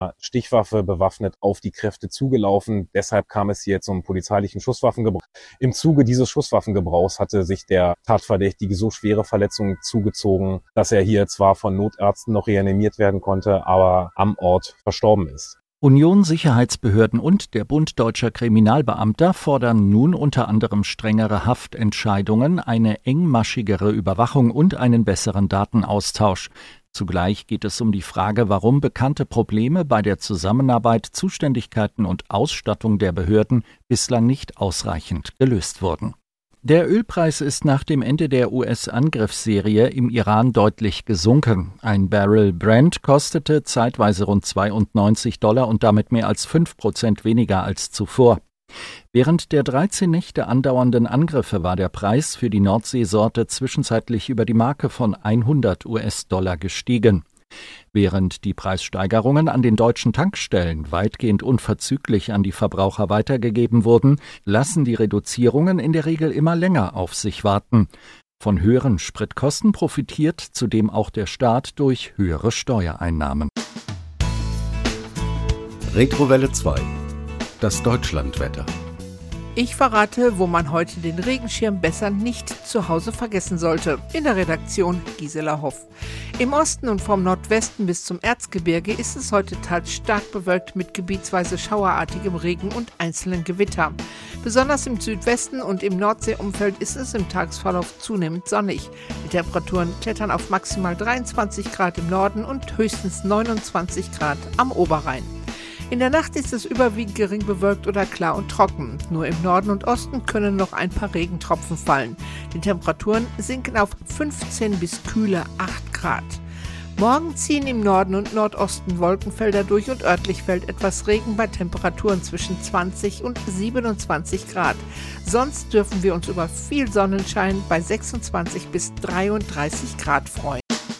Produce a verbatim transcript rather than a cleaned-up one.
Stichwaffe bewaffnet auf die Kräfte zugelaufen. Deshalb kam es hier zum polizeilichen Schusswaffengebrauch. Im Zuge dieses Schusswaffengebrauchs hatte sich der Tatverdächtige so schwere Verletzungen zugezogen, dass er hier zwar von Notärzten noch reanimiert werden konnte, aber am Ort verstorben ist. Union, Sicherheitsbehörden und der Bund Deutscher Kriminalbeamter fordern nun unter anderem strengere Haftentscheidungen, eine engmaschigere Überwachung und einen besseren Datenaustausch. Zugleich geht es um die Frage, warum bekannte Probleme bei der Zusammenarbeit, Zuständigkeiten und Ausstattung der Behörden bislang nicht ausreichend gelöst wurden. Der Ölpreis ist nach dem Ende der U S-Angriffsserie im Iran deutlich gesunken. Ein Barrel Brent kostete zeitweise rund zweiundneunzig Dollar und damit mehr als fünf Prozent weniger als zuvor. Während der dreizehn Nächte andauernden Angriffe war der Preis für die Nordseesorte zwischenzeitlich über die Marke von hundert US-Dollar gestiegen. Während die Preissteigerungen an den deutschen Tankstellen weitgehend unverzüglich an die Verbraucher weitergegeben wurden, lassen die Reduzierungen in der Regel immer länger auf sich warten. Von höheren Spritkosten profitiert zudem auch der Staat durch höhere Steuereinnahmen. Retrowelle zwei. Das Deutschlandwetter. Ich verrate, wo man heute den Regenschirm besser nicht zu Hause vergessen sollte. In der Redaktion Gisela Hoff. Im Osten und vom Nordwesten bis zum Erzgebirge ist es heute teils stark bewölkt mit gebietsweise schauerartigem Regen und einzelnen Gewitter. Besonders im Südwesten und im Nordseeumfeld ist es im Tagesverlauf zunehmend sonnig. Die Temperaturen klettern auf maximal dreiundzwanzig Grad im Norden und höchstens neunundzwanzig Grad am Oberrhein. In der Nacht ist es überwiegend gering bewölkt oder klar und trocken. Nur im Norden und Osten können noch ein paar Regentropfen fallen. Die Temperaturen sinken auf fünfzehn bis kühle acht Grad. Morgen ziehen im Norden und Nordosten Wolkenfelder durch und örtlich fällt etwas Regen bei Temperaturen zwischen zwanzig und siebenundzwanzig Grad. Sonst dürfen wir uns über viel Sonnenschein bei sechsundzwanzig bis dreiunddreißig Grad freuen.